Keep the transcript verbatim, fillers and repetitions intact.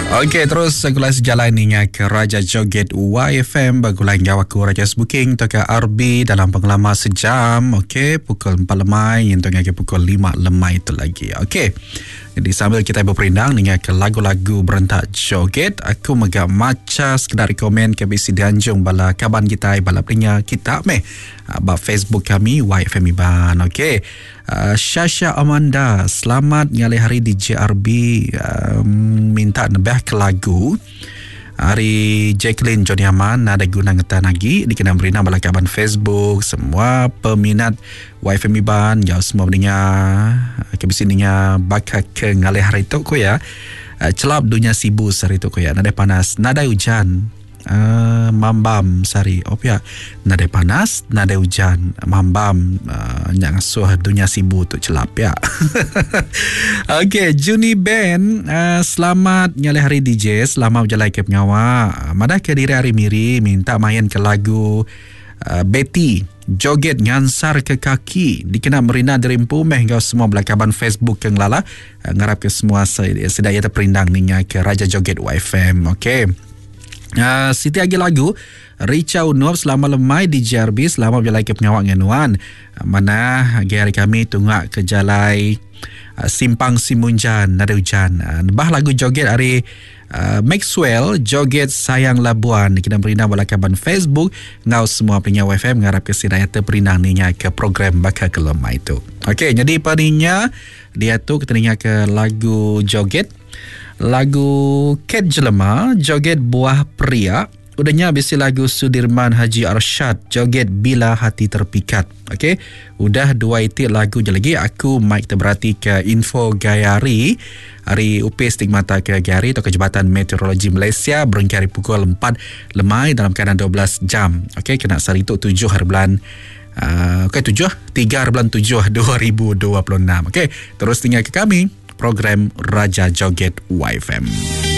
Okey, terus segulan sejalan dengan ke Raja Joget Y F M bergulang jawab ke Raja Booking Toka R B dalam pengalaman sejam. Okey, pukul empat lemai yang tengah ke pukul lima lemai itu lagi. Okey. Jadi sambil kita berperindang dengan ke lagu-lagu berentak joget, aku megak maca sekedar komen ke B C Dianjung bala kaban kita bala pendengar kita meh ba Facebook kami Y F M Iban. Okey. Uh, Syasha Amanda, selamat ngalih hari di J R B, uh, minta nebah ke lagu hari Jacqueline Johnny Aman ada guna ngetan lagi dikenal berina bala kaban Facebook semua peminat Y F M Iban jauh semua mendengar kebisininya bakal ke ngalih hari tu ko ya, uh, celap dunia sibuk hari tu ko ya, nada panas nada hujan, uh, mambam sari oh ya, nada panas nada hujan mambam, uh, yang suah dunia sibuk tu celap ya. Okey, Juni Ben, uh, selamat nyalih hari D J, selamat berjalan ke pengawa. Madah ke diri hari miri minta main ke lagu uh, Betty joget ngansar ke kaki dikenal merina derimpu meh kau semua belakaban Facebook yang lala, uh, ngarap ke semua sedaya terperindang ninya ke Raja Joget Y F M. Okey. Uh, Siti lagi lagu Richa Unup selama lemai di J R B selama berjalan ke pengawak nganuan, uh, mana hari kami tunggak ke jalai uh, Simpang Simunjan nada hujan, uh, bah lagu joget hari uh, Maxwell joget Sayang Labuan kita berinang belakaban Facebook ngau semua pendengar Y F M ngarap ke sidaya terperinang ninya ke program bakal ke lemai itu. Okey, jadi paninya dia tu kita dengar ke lagu joget lagu Ket Jelema joget Buah Pria, udahnya bisi lagu Sudirman Haji Arsyad joget Bila Hati Terpikat. Okey, udah dua itik lagu je lagi aku mic terberhati ke info Gayari hari U P Stigmata ke Gayari atau ke Jabatan Meteorologi Malaysia berengkari pukul empat lemai dalam keadaan dua belas jam. Okey, kena sari tu tujuh hari bulan uh, okey tujuh tiga hari bulan tujuh dua ribu dua puluh enam. Okey, terus tinggal ke kami program Raja Joget Y F M.